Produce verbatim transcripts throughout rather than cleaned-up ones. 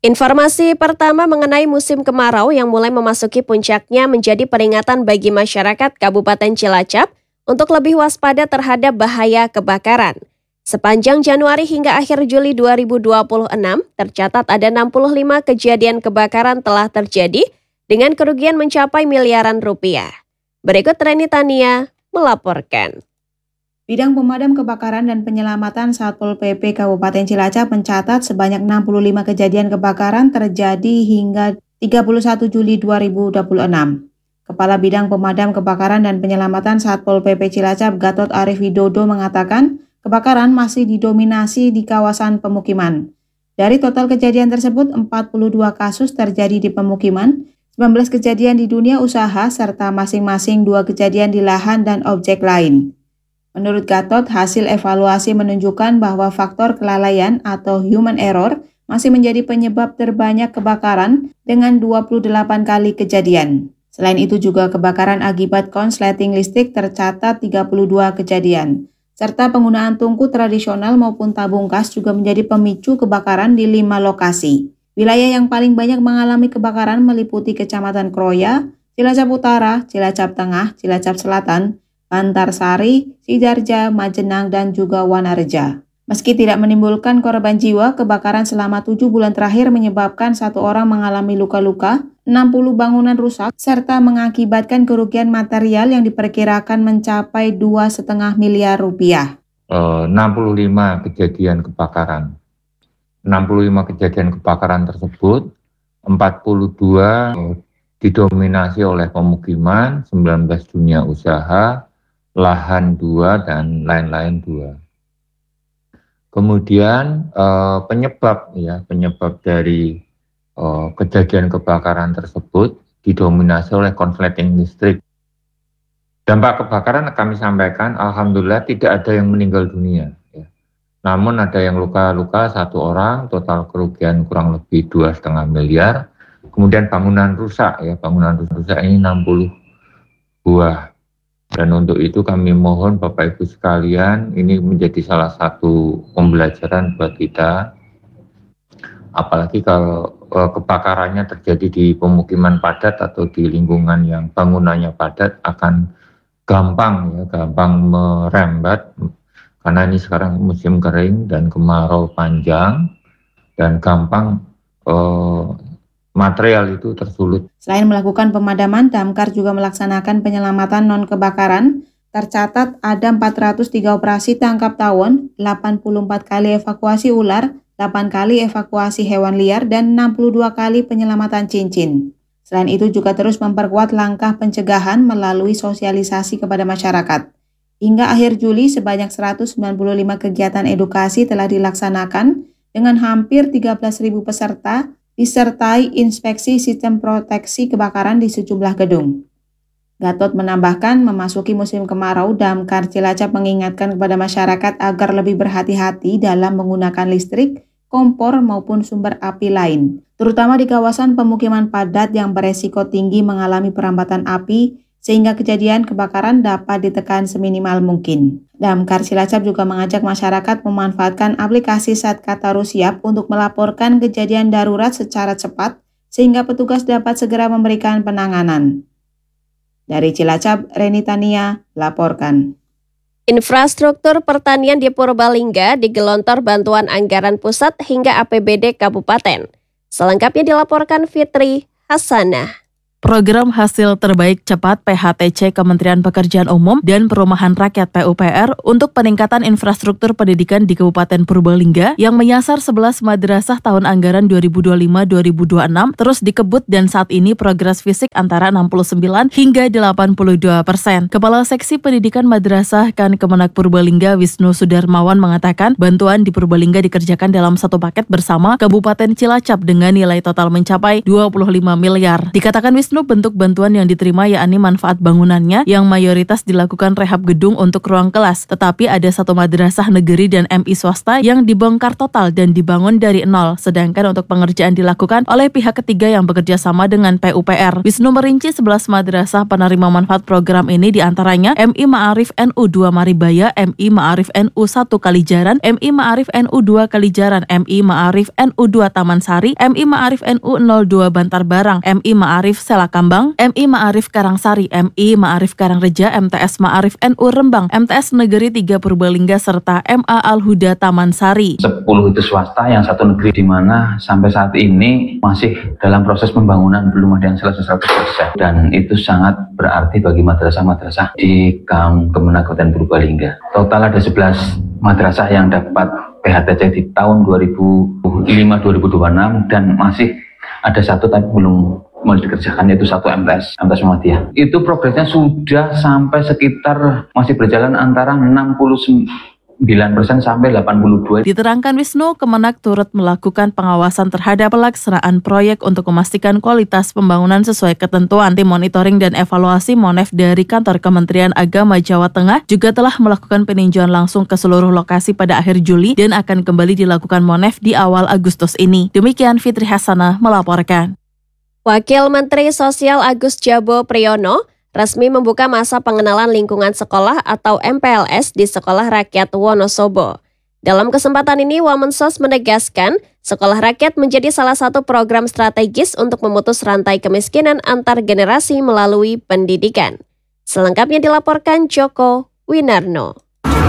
Informasi pertama mengenai musim kemarau yang mulai memasuki puncaknya menjadi peringatan bagi masyarakat Kabupaten Cilacap untuk lebih waspada terhadap bahaya kebakaran. Sepanjang Januari hingga akhir Juli dua ribu dua puluh enam, tercatat ada enam puluh lima kejadian kebakaran telah terjadi dengan kerugian mencapai miliaran rupiah. Berikut Reni Tania melaporkan. Bidang Pemadam Kebakaran dan Penyelamatan Satpol P P Kabupaten Cilacap mencatat sebanyak enam puluh lima kejadian kebakaran terjadi hingga tiga puluh satu Juli dua ribu dua puluh enam. Kepala Bidang Pemadam Kebakaran dan Penyelamatan Satpol P P Cilacap Gatot Arif Widodo mengatakan kebakaran masih didominasi di kawasan pemukiman. Dari total kejadian tersebut, empat puluh dua kasus terjadi di pemukiman, sembilan belas kejadian di dunia usaha, serta masing-masing dua kejadian di lahan dan objek lain. Menurut Gatot, hasil evaluasi menunjukkan bahwa faktor kelalaian atau human error masih menjadi penyebab terbanyak kebakaran dengan dua puluh delapan kali kejadian. Selain itu juga kebakaran akibat konsleting listrik tercatat tiga puluh dua kejadian. Serta penggunaan tungku tradisional maupun tabung gas juga menjadi pemicu kebakaran di lima lokasi. Wilayah yang paling banyak mengalami kebakaran meliputi Kecamatan Kroya, Cilacap Utara, Cilacap Tengah, Cilacap Selatan, Bantarsari, Sidarja, Majenang, dan juga Wanareja. Meski tidak menimbulkan korban jiwa, kebakaran selama tujuh bulan terakhir menyebabkan satu orang mengalami luka-luka, enam puluh bangunan rusak, serta mengakibatkan kerugian material yang diperkirakan mencapai dua koma lima miliar rupiah. Uh, enam puluh lima kejadian kebakaran. enam puluh lima kejadian kebakaran tersebut, empat puluh dua uh, didominasi oleh pemukiman, sembilan belas dunia usaha, lahan dua, dan lain-lain dua. Kemudian eh, penyebab ya penyebab dari eh, kejadian kebakaran tersebut didominasi oleh konsleting listrik. Dampak kebakaran kami sampaikan, alhamdulillah tidak ada yang meninggal dunia. Ya. Namun ada yang luka-luka satu orang, total kerugian kurang lebih dua koma lima miliar. Kemudian bangunan rusak ya bangunan rusak ini enam puluh buah. Dan untuk itu kami mohon Bapak Ibu sekalian, ini menjadi salah satu pembelajaran buat kita. Apalagi kalau e, kebakarannya terjadi di pemukiman padat atau di lingkungan yang bangunannya padat, akan gampang ya, gampang merembat. Karena ini sekarang musim kering dan kemarau panjang, dan gampang e, material itu tersulut. Selain melakukan pemadaman, Damkar juga melaksanakan penyelamatan non-kebakaran. Tercatat ada empat ratus tiga operasi tangkap tawon, delapan puluh empat kali evakuasi ular, delapan kali evakuasi hewan liar, dan enam puluh dua kali penyelamatan cincin. Selain itu juga terus memperkuat langkah pencegahan melalui sosialisasi kepada masyarakat. Hingga akhir Juli, sebanyak seratus sembilan puluh lima kegiatan edukasi telah dilaksanakan dengan hampir tiga belas ribu peserta, disertai inspeksi sistem proteksi kebakaran di sejumlah gedung. Gatot menambahkan, memasuki musim kemarau, Damkar Cilacap mengingatkan kepada masyarakat agar lebih berhati-hati dalam menggunakan listrik, kompor, maupun sumber api lain, terutama di kawasan pemukiman padat yang beresiko tinggi mengalami perambatan api, sehingga kejadian kebakaran dapat ditekan seminimal mungkin. Damkar Cilacap juga mengajak masyarakat memanfaatkan aplikasi Satkataru Siap untuk melaporkan kejadian darurat secara cepat, sehingga petugas dapat segera memberikan penanganan. Dari Cilacap, Reni Tania laporkan. Infrastruktur pertanian di Purbalingga digelontor bantuan anggaran pusat hingga A P B D Kabupaten. Selengkapnya dilaporkan Fitri Hasanah. Program Hasil Terbaik Cepat P H T C Kementerian Pekerjaan Umum dan Perumahan Rakyat P U P R untuk peningkatan infrastruktur pendidikan di Kabupaten Purbalingga yang menyasar sebelas madrasah tahun anggaran dua ribu dua puluh lima dua ribu dua puluh enam terus dikebut, dan saat ini progres fisik antara enam puluh sembilan hingga delapan puluh dua persen. Kepala Seksi Pendidikan Madrasah Kan Kemenak Purbalingga Wisnu Sudarmawan mengatakan bantuan di Purbalingga dikerjakan dalam satu paket bersama Kabupaten Cilacap dengan nilai total mencapai dua puluh lima miliar. Dikatakan Wisnu Wisnu, bentuk bantuan yang diterima yakni manfaat bangunannya yang mayoritas dilakukan rehab gedung untuk ruang kelas. Tetapi ada satu madrasah negeri dan M I swasta yang dibongkar total dan dibangun dari nol. Sedangkan untuk pengerjaan dilakukan oleh pihak ketiga yang bekerja sama dengan P U P R. Wisnu merinci sebelas madrasah penerima manfaat program ini diantaranya M I Ma'arif N U dua Maribaya, M I Ma'arif N U satu Kalijaran, M I Ma'arif N U dua Kalijaran, M I Ma'arif N U dua Taman Sari, M I Ma'arif N U nol dua Bantar Barang, M I Ma'arif Selakambang, M I Ma'arif Karangsari, M I Ma'arif Karangreja, M T S Ma'arif N U Rembang, M T S Negeri tiga Purbalingga, serta M A Al-Huda Taman Sari. sepuluh itu swasta, yang satu negeri, di mana sampai saat ini masih dalam proses pembangunan, belum ada yang selesai seratus persen. Dan itu sangat berarti bagi madrasah-madrasah di Kemenag Kabupaten Purbalingga. Total ada sebelas madrasah yang dapat P H T C di tahun dua ribu lima sampai dua ribu dua puluh enam, dan masih ada satu tapi belum mau dikerjakan, yaitu satu M T S, M T S Muhammadiyah. Itu progresnya sudah sampai sekitar, masih berjalan antara enam puluh sembilan persen sampai delapan puluh dua persen. Diterangkan Wisnu, Kemenag turut melakukan pengawasan terhadap pelaksanaan proyek untuk memastikan kualitas pembangunan sesuai ketentuan. Tim monitoring dan evaluasi Monef dari kantor Kementerian Agama Jawa Tengah juga telah melakukan peninjauan langsung ke seluruh lokasi pada akhir Juli dan akan kembali dilakukan Monef di awal Agustus ini. Demikian Fitri Hasanah melaporkan. Wakil Menteri Sosial Agus Jabo Priyono resmi membuka masa pengenalan lingkungan sekolah atau M P L S di Sekolah Rakyat Wonosobo. Dalam kesempatan ini, Wamensos menegaskan Sekolah Rakyat menjadi salah satu program strategis untuk memutus rantai kemiskinan antar generasi melalui pendidikan. Selengkapnya dilaporkan Joko Winarno.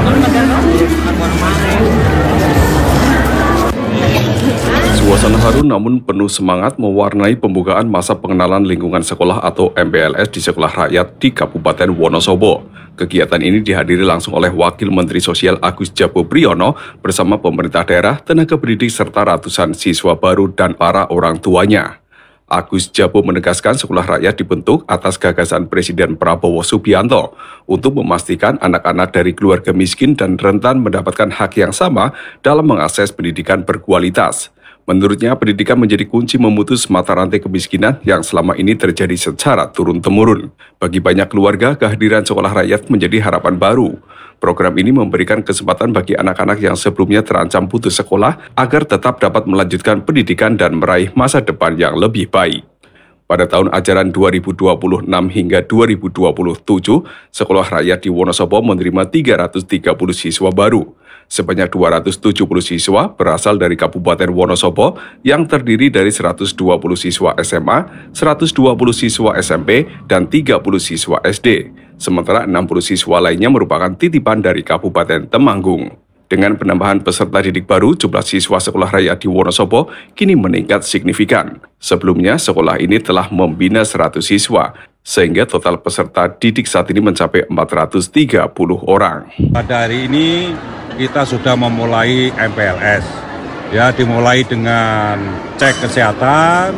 Suasana haru namun penuh semangat mewarnai pembukaan masa pengenalan lingkungan sekolah atau M P L S di Sekolah Rakyat di Kabupaten Wonosobo. Kegiatan ini dihadiri langsung oleh Wakil Menteri Sosial Agus Jabo Priyono bersama pemerintah daerah, tenaga pendidik, serta ratusan siswa baru dan para orang tuanya. Agus Jabo menegaskan Sekolah Rakyat dibentuk atas gagasan Presiden Prabowo Subianto untuk memastikan anak-anak dari keluarga miskin dan rentan mendapatkan hak yang sama dalam mengakses pendidikan berkualitas. Menurutnya, pendidikan menjadi kunci memutus mata rantai kemiskinan yang selama ini terjadi secara turun-temurun. Bagi banyak keluarga, kehadiran Sekolah Rakyat menjadi harapan baru. Program ini memberikan kesempatan bagi anak-anak yang sebelumnya terancam putus sekolah agar tetap dapat melanjutkan pendidikan dan meraih masa depan yang lebih baik. Pada tahun ajaran dua ribu dua puluh enam hingga dua ribu dua puluh tujuh, Sekolah Rakyat di Wonosobo menerima tiga ratus tiga puluh siswa baru. Sebanyak dua ratus tujuh puluh siswa berasal dari Kabupaten Wonosobo yang terdiri dari seratus dua puluh siswa S M A, seratus dua puluh siswa S M P, dan tiga puluh siswa S D. Sementara enam puluh siswa lainnya merupakan titipan dari Kabupaten Temanggung. Dengan penambahan peserta didik baru, jumlah siswa Sekolah Rakyat di Wonosobo kini meningkat signifikan. Sebelumnya, sekolah ini telah membina seratus siswa, sehingga total peserta didik saat ini mencapai empat ratus tiga puluh orang. Pada hari ini kita sudah memulai M P L S, ya dimulai dengan cek kesehatan,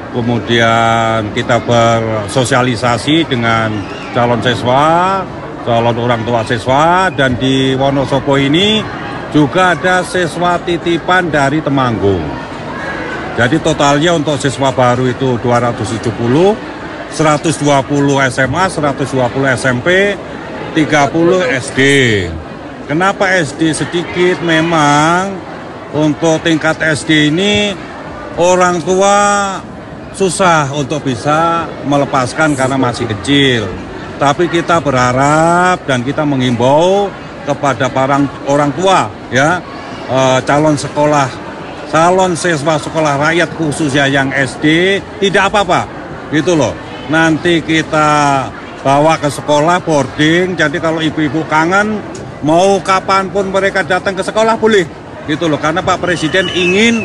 kemudian kita bersosialisasi dengan calon siswa, calon orang tua siswa, dan di Wonosobo ini juga ada siswa titipan dari Temanggung. Jadi totalnya untuk siswa baru itu dua ratus tujuh puluh, seratus dua puluh S M A, seratus dua puluh S M P, tiga puluh S D. Kenapa S D sedikit? Memang untuk tingkat S D ini orang tua susah untuk bisa melepaskan karena masih kecil. Tapi kita berharap dan kita mengimbau kepada para orang tua, ya, eh, calon sekolah, calon siswa Sekolah Rakyat khususnya yang S D, tidak apa-apa, gitu loh. Nanti kita bawa ke sekolah boarding, jadi kalau ibu-ibu kangen, mau kapanpun mereka datang ke sekolah boleh, gitu loh. Karena Pak Presiden ingin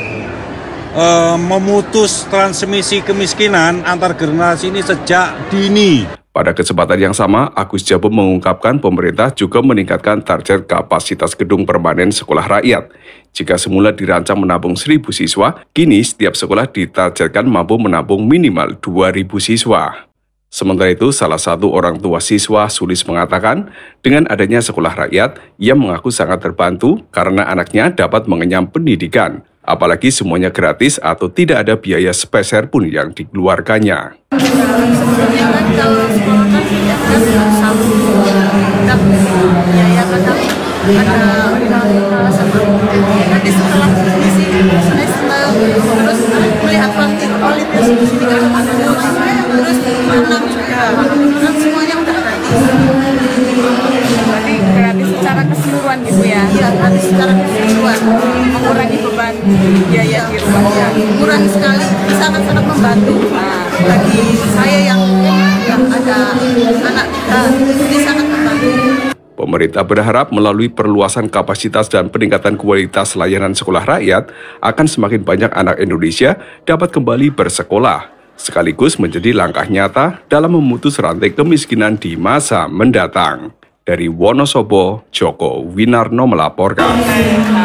uh, memutus transmisi kemiskinan antar generasi ini sejak dini. Pada kesempatan yang sama, Agus Jabo mengungkapkan pemerintah juga meningkatkan target kapasitas gedung permanen Sekolah Rakyat. Jika semula dirancang menampung seribu siswa, kini setiap sekolah ditargetkan mampu menampung minimal dua ribu siswa. Sementara itu, salah satu orang tua siswa, Sulis, mengatakan, dengan adanya Sekolah Rakyat, ia mengaku sangat terbantu karena anaknya dapat mengenyam pendidikan. Apalagi semuanya gratis atau tidak ada biaya sepeser pun yang dikeluarkannya. Sebelumnya kan kalau sekolah kan tidak kan selalu tetap biaya kadang ada undang-undang sama nanti setelah di sini saya senang terus melihat kualitas tiga sama terus enam juga kan semuanya udah gratis. Berarti gratis secara keseluruhan gitu ya? Iya, gratis secara keseluruhan, mengurangi beban biaya di rumahnya. mengurangi sekali, sangat-sangat membantu bagi saya yang yang ada anak kita, ini sangat membantu. Pemerintah berharap melalui perluasan kapasitas dan peningkatan kualitas layanan sekolah rakyat akan semakin banyak anak Indonesia dapat kembali bersekolah, sekaligus menjadi langkah nyata dalam memutus rantai kemiskinan di masa mendatang. Dari Wonosobo, Joko Winarno melaporkan.